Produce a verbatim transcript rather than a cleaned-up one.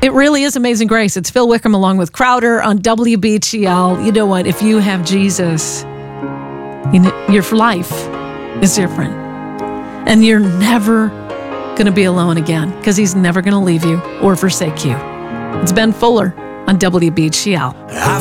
It really is Amazing Grace. It's Phil Wickham along with Crowder on W B T L. You know what? If you have Jesus, you know, your life is different. And you're never going to be alone again because he's never going to leave you or forsake you. It's Ben Fuller on W B T L. I